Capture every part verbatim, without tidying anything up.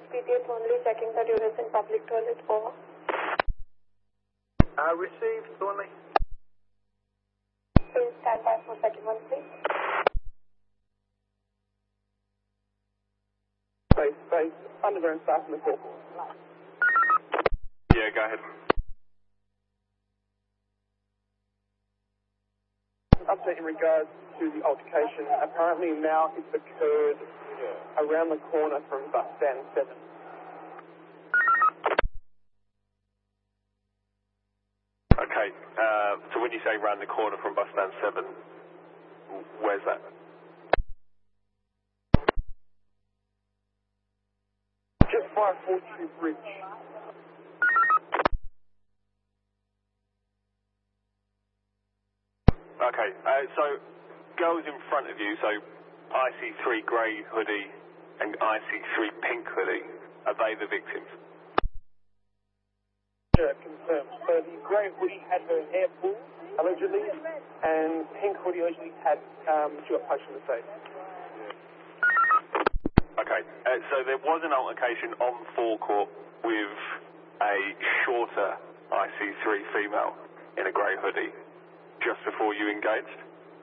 P T S only checking that you're in public toilet. Over. Uh, received, Thornley. Please stand by for second one, please. Space, space, underground staff in the call. Yeah, go ahead. Update in regards to the altercation. Apparently now it's occurred around the corner from bus stand seven. Okay, uh, so when you say round the corner from bus stand seven, where's that? Just by Fortune Bridge. Okay, uh, so girls in front of you, so I C three grey hoodie and I C three pink hoodie, are they the victims? Yeah, confirmed. So the grey hoodie had her hair pulled, allegedly, and pink hoodie allegedly had, um, she got punched in the face. Okay, uh, so there was an altercation on forecourt with a shorter I C three female in a grey hoodie just before you engaged?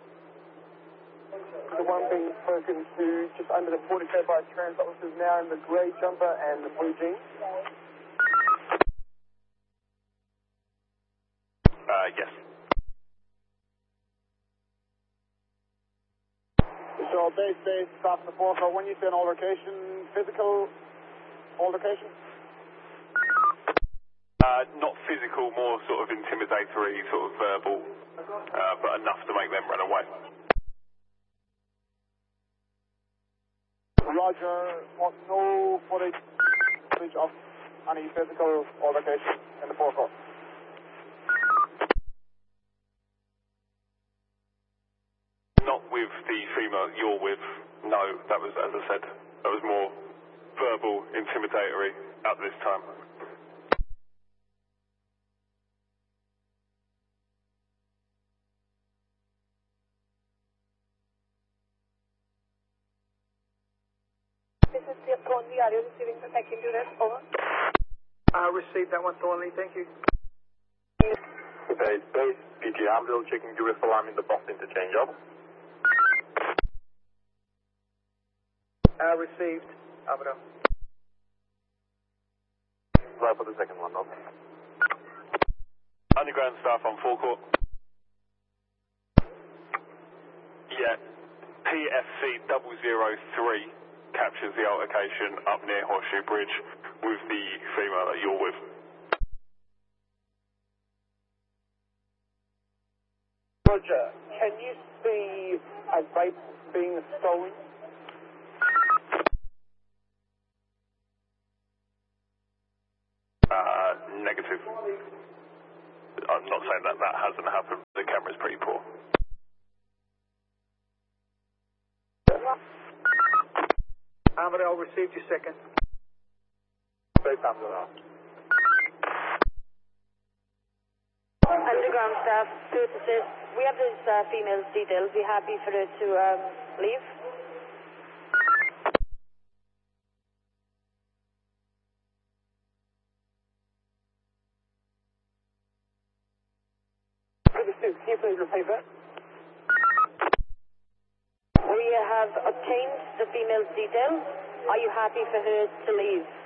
The one being spoken to just under the forty-K by trans officers now in the grey jumper and the blue jeans. Uh, yes. So base, base, stop the forecourt. When you say an altercation, physical altercation? Uh, not physical, more sort of intimidatory, sort of verbal, uh, but enough to make them run away. Roger, want no footage, footage of any physical altercation in the forecourt. Not with the female you're with, no, that was, as I said, that was more verbal, intimidatory at this time. This is the Thornley. Are you receiving the second unit? Over. I received that one, Thornley. Thank you. Base, base, P G Amville checking Duress alarm in the bus interchange. Over. I received. Abra. Right for the second one, over. Underground staff on forecourt. Yeah, P F C double zero three captures the altercation up near Horseshoe Bridge with the female that you're with. Roger, can you see a vape being stolen? Uh, negative. I'm not saying that that hasn't happened. The camera's pretty poor. Amadale received your second. Base Amville. Underground staff, to assist. We have this uh, female's details. We're happy for her to um, leave. Can you please repeat that? We have obtained the female's details. Are you happy for her to leave?